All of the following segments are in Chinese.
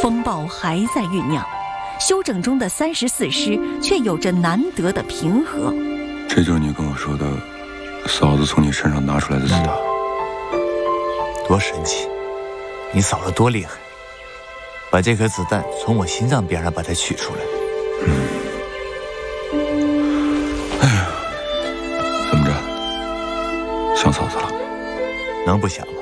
风暴还在酝酿，休整中的34师却有着难得的平和。 这就是你跟我说的，嫂子从你身上拿出来的子弹， 多神奇！你嫂子多厉害，把这颗子弹从我心脏边上把它取出来。 哎呀，怎么着？想嫂子了？ 能不想吗？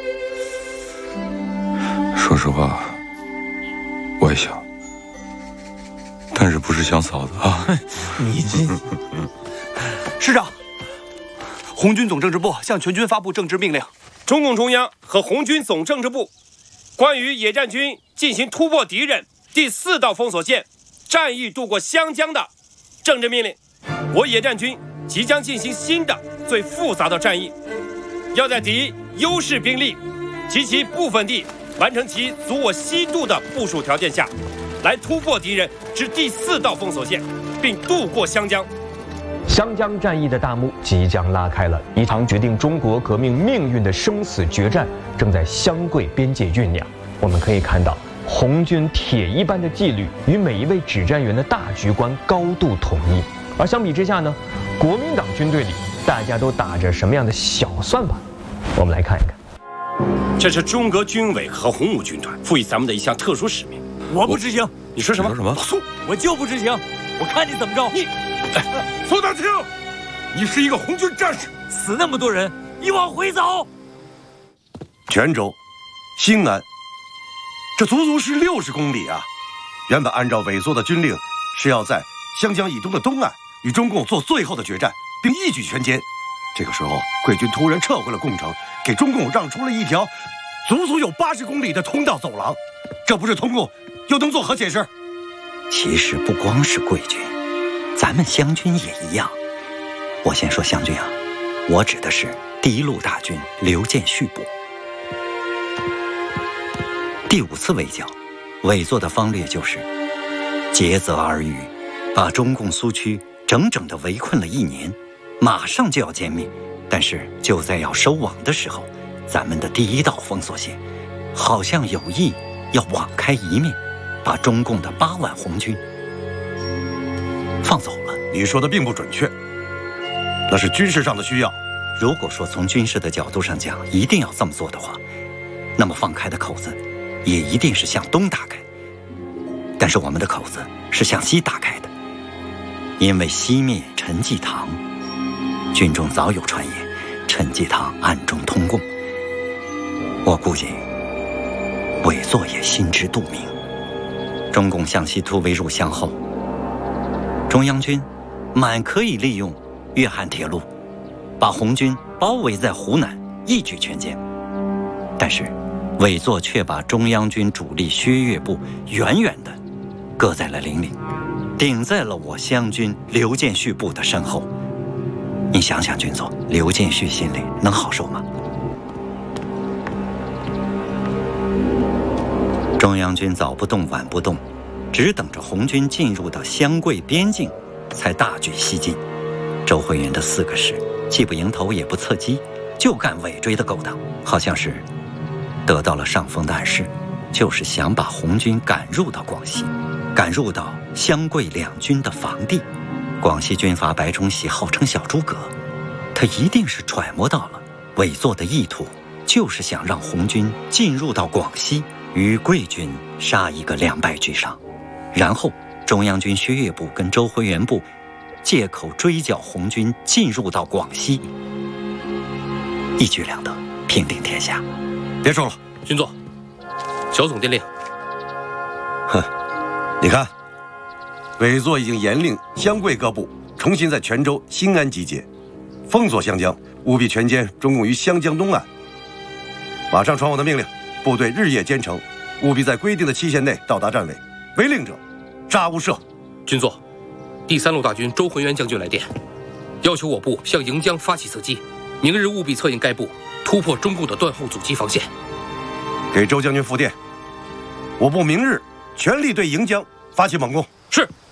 说实话，我也想，但是不是想嫂子啊？ 你这师长，红军总政治部向全军发布政治命令： 中共中央和红军总政治部关于野战军进行突破敌人第4道封锁线、战役渡过湘江的政治命令。我野战军即将进行新的最复杂的战役，要在敌优势兵力及其部分地完成其阻我西渡的部署条件下，来突破敌人至第4道封锁线，并渡过湘江。 湘江战役的大幕即将拉开了，一场决定中国革命命运的生死决战正在湘桂边界酝酿。我们可以看到，红军铁一般的纪律与每一位指战员的大局观高度统一。而相比之下呢，国民党军队里大家都打着什么样的小算盘？我们来看一看。 这是中革军委和红五军团赋予咱们的一项特殊使命。 我不执行。 你说什么？ 说什么？ 我就不执行，我看你怎么着。你， 苏大清，你是一个红军战士， 死那么多人，你往回走。 泉州、兴安，这足足是60公里啊！原本按照委座的军令，是要在湘江以东的东岸与中共做最后的决战，并一举全歼。这个时候，桂军突然撤回了贡城，给中共让出了一条足足有80公里的通道走廊。这不是通共又能作何解释？ 其实不光是桂军，咱们湘军也一样。我先说湘军啊，我指的是第1路大军刘建绪部。第5次围剿，委座的方略就是竭泽而渔，把中共苏区整整的围困了1年，马上就要歼灭。但是就在要收网的时候，咱们的第1道封锁线好像有意要网开一面，把中共的8万红军放走了。 你说的并不准确，那是军事上的需要。 如果说从军事的角度上讲一定要这么做的话，那么放开的口子也一定是向东打开。但是我们的口子是向西打开的，因为西灭陈济棠，军中早有传言，陈济棠暗中通共。我估计委座也心知肚明。中共向西突围入湘后，中央军满可以利用粤汉铁路把红军包围在湖南，一举全歼。但是委座却把中央军主力薛岳部远远地搁在了岭里，顶在了我湘军刘建绪部的身后。你想想，军座，刘建绪心里能好受吗？中央军早不动晚不动，只等着红军进入到湘桂边境，才大举西进。周慧元的4个师既不迎头也不侧击，就干尾追的勾当，好像是得到了上风的暗示，就是想把红军赶入到广西，赶入到湘桂两军的防地。广西军阀白崇禧号称小诸葛，他一定是揣摩到了委座的意图，就是想让红军进入到广西，与桂军杀一个两败俱伤，然后中央军薛岳部跟周辉元部借口追剿红军进入到广西，一举两得，平定天下。 别说了， 军座，小总电令。 哼，你看，委座已经严令湘桂各部重新在泉州、兴安集结，封锁湘江，务必全歼中共于湘江东岸。马上传我的命令，部队日夜兼程，务必在规定的期限内到达站位，违令者杀无赦。 军座，第3路大军周浑元将军来电，要求我部向迎江发起侧击，明日务必策应该部突破中共的断后阻击防线。 给周将军复电，我部明日全力对迎江发起猛攻。 是。